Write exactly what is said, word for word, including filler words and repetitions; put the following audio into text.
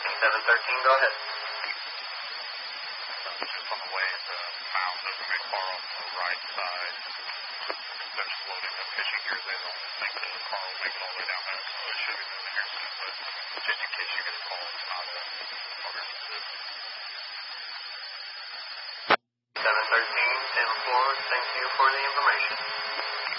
seven thirteen, go ahead. Just on the way to Mount, there's a big car on the right side. They're just loading the fishing gear. They don't think the car will make it all the way down there, so it should be moving here soon. But just in case you get a call, it's not a bugger. seven thirteen, ten four, thank you for the information.